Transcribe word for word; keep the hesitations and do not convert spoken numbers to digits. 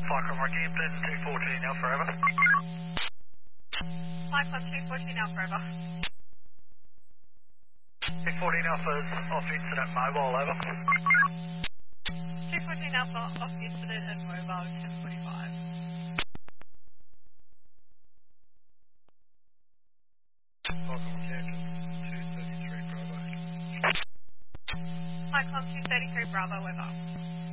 Cyclone Rockhampton, two fourteen Alpha Ever. Cyclone two fourteen Alpha Ever. two fourteen Alpha's off incident mobile, over. two fourteen Alpha off incident and mobile ten forty-five. Cyclone Rockhampton, two thirty-three Bravo. Cyclone two thirty-three Bravo, over.